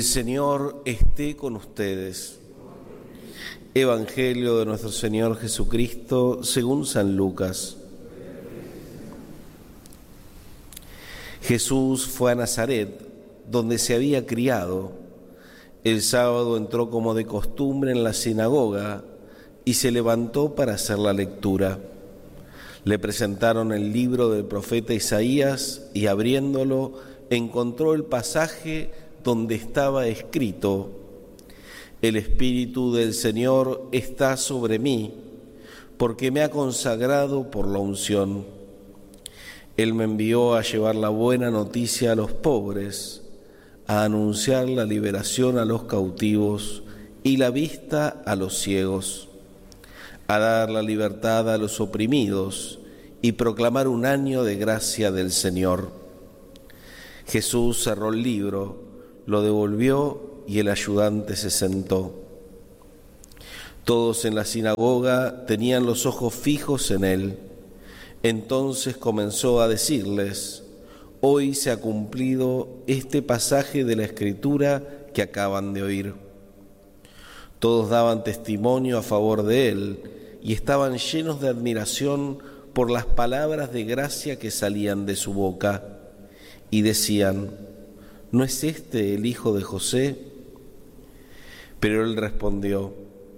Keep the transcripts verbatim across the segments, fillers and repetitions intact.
El Señor esté con ustedes. Evangelio de nuestro Señor Jesucristo según San Lucas. Jesús fue a Nazaret, donde se había criado. El sábado entró como de costumbre en la sinagoga y se levantó para hacer la lectura. Le presentaron el libro del profeta Isaías y abriéndolo encontró el pasaje donde estaba escrito: El Espíritu del Señor está sobre mí, porque me ha consagrado por la unción. Él me envió a llevar la buena noticia a los pobres, a anunciar la liberación a los cautivos y la vista a los ciegos, a dar la libertad a los oprimidos y proclamar un año de gracia del Señor. Jesús cerró el libro, lo devolvió y el ayudante se sentó. Todos en la sinagoga tenían los ojos fijos en él. Entonces comenzó a decirles: hoy se ha cumplido este pasaje de la Escritura que acaban de oír. Todos daban testimonio a favor de él y estaban llenos de admiración por las palabras de gracia que salían de su boca, y decían: ¿no es este el hijo de José? Pero él respondió: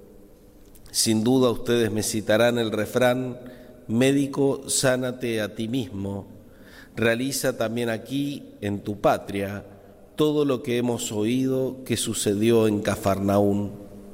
sin duda ustedes me citarán el refrán: médico, sánate a ti mismo. Realiza también aquí, en tu patria, todo lo que hemos oído que sucedió en Cafarnaún.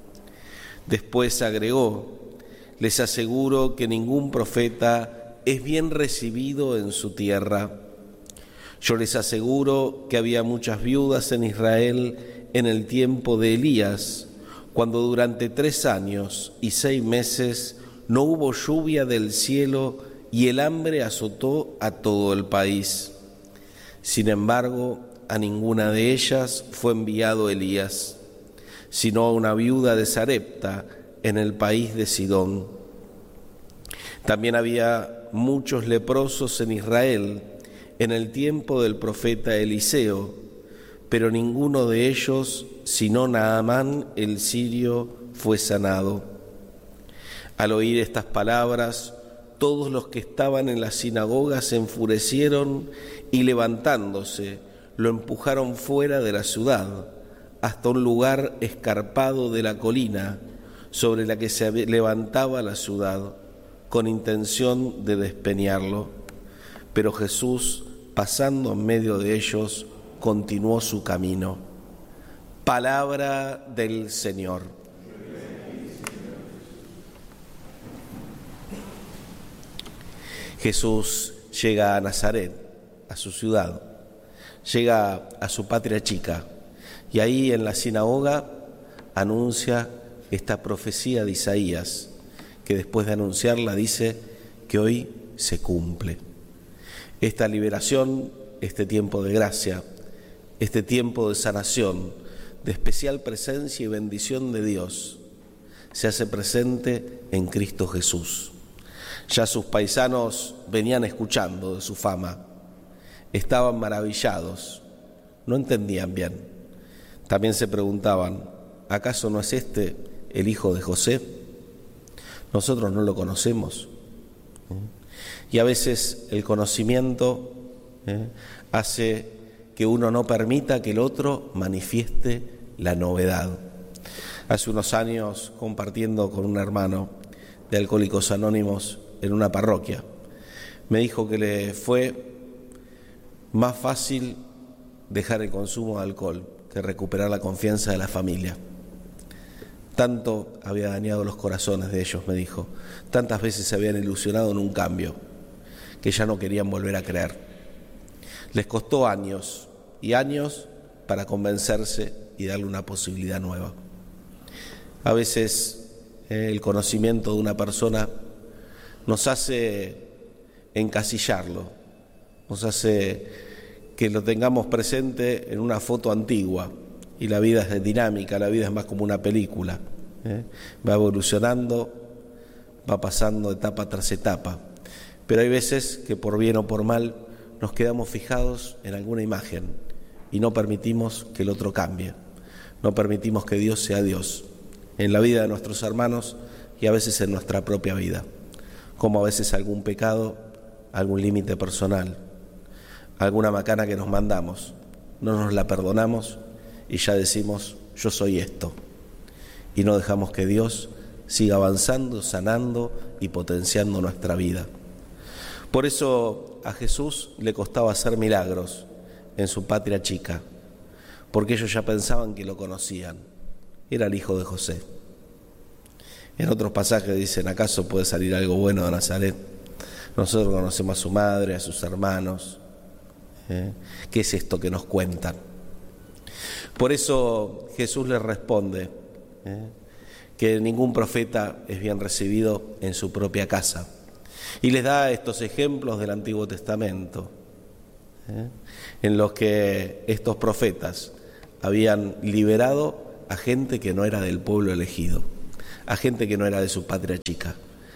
Después agregó: les aseguro que ningún profeta es bien recibido en su tierra. Yo les aseguro que había muchas viudas en Israel en el tiempo de Elías, cuando durante tres años y seis meses no hubo lluvia del cielo y el hambre azotó a todo el país. Sin embargo, a ninguna de ellas fue enviado Elías, sino a una viuda de Sarepta en el país de Sidón. También había muchos leprosos en Israel en el tiempo del profeta Eliseo, pero ninguno de ellos, sino Naamán el sirio, fue sanado. Al oír estas palabras, todos los que estaban en la sinagoga se enfurecieron y levantándose, lo empujaron fuera de la ciudad, hasta un lugar escarpado de la colina sobre la que se levantaba la ciudad, con intención de despeñarlo. Pero Jesús, pasando en medio de ellos, continuó su camino. Palabra del Señor. Jesús llega a Nazaret, a su ciudad, llega a su patria chica, y ahí en la sinagoga anuncia esta profecía de Isaías, que después de anunciarla dice que hoy se cumple. Esta liberación, este tiempo de gracia, este tiempo de sanación, de especial presencia y bendición de Dios, se hace presente en Cristo Jesús. Ya sus paisanos venían escuchando de su fama, estaban maravillados, no entendían bien. También se preguntaban: ¿acaso no es este el hijo de José? Nosotros no lo conocemos. Y a veces el conocimiento ¿eh? hace que uno no permita que el otro manifieste la novedad. Hace unos años, compartiendo con un hermano de Alcohólicos Anónimos en una parroquia, me dijo que le fue más fácil dejar el consumo de alcohol que recuperar la confianza de la familia. Tanto había dañado los corazones de ellos, me dijo. Tantas veces se habían ilusionado en un cambio, que ya no querían volver a creer. Les costó años y años para convencerse y darle una posibilidad nueva. A veces eh, el conocimiento de una persona nos hace encasillarlo, nos hace que lo tengamos presente en una foto antigua, y la vida es dinámica, la vida es más como una película, ¿eh? Va evolucionando, va pasando etapa tras etapa, pero hay veces que por bien o por mal nos quedamos fijados en alguna imagen y no permitimos que el otro cambie. No permitimos que Dios sea Dios en la vida de nuestros hermanos y a veces en nuestra propia vida, como a veces algún pecado, algún límite personal, alguna macana que nos mandamos, no nos la perdonamos y ya decimos, yo soy esto, y no dejamos que Dios siga avanzando, sanando y potenciando nuestra vida. Por eso a Jesús le costaba hacer milagros en su patria chica, porque ellos ya pensaban que lo conocían, era el hijo de José. En otros pasajes dicen, ¿acaso puede salir algo bueno de Nazaret? Nosotros conocemos a su madre, a sus hermanos. ¿Eh? ¿Qué es esto que nos cuentan? Por eso Jesús les responde ¿eh? que ningún profeta es bien recibido en su propia casa. Y les da estos ejemplos del Antiguo Testamento, ¿eh? en los que estos profetas habían liberado a gente que no era del pueblo elegido, a gente que no era de su patria chica,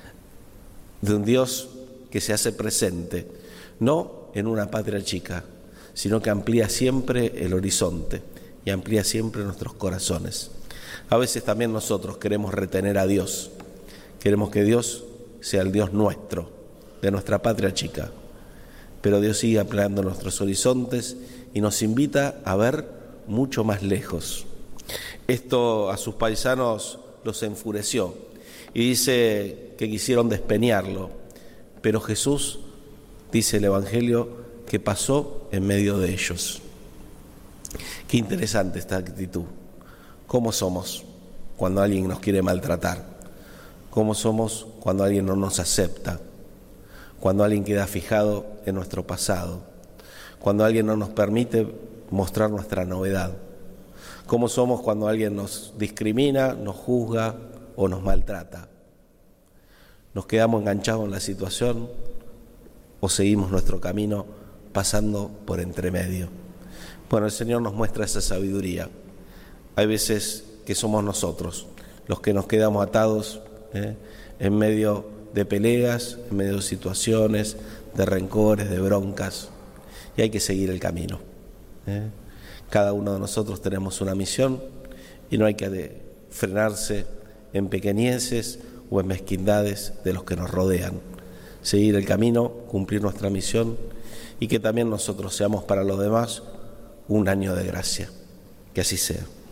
de un Dios que se hace presente, no en una patria chica, sino que amplía siempre el horizonte y amplía siempre nuestros corazones. A veces también nosotros queremos retener a Dios, queremos que Dios sea el Dios nuestro, de nuestra patria chica, pero Dios sigue ampliando nuestros horizontes y nos invita a ver mucho más lejos. Esto a sus paisanos los enfureció y dice que quisieron despeñarlo, pero Jesús, dice el Evangelio, que pasó en medio de ellos. Qué interesante esta actitud. ¿Cómo somos cuando alguien nos quiere maltratar? ¿Cómo somos cuando alguien no nos acepta? Cuando alguien queda fijado en nuestro pasado? Cuando alguien no nos permite mostrar nuestra novedad. ¿Cómo somos cuando alguien nos discrimina, nos juzga o nos maltrata? ¿Nos quedamos enganchados en la situación o seguimos nuestro camino pasando por entremedio? Bueno, el Señor nos muestra esa sabiduría. Hay veces que somos nosotros los que nos quedamos atados ¿eh? en medio de peleas, en medio de situaciones, de rencores, de broncas, y hay que seguir el camino. ¿eh? Cada uno de nosotros tenemos una misión y no hay que frenarse en pequeñeces o en mezquindades de los que nos rodean. Seguir el camino, cumplir nuestra misión y que también nosotros seamos para los demás un año de gracia. Que así sea.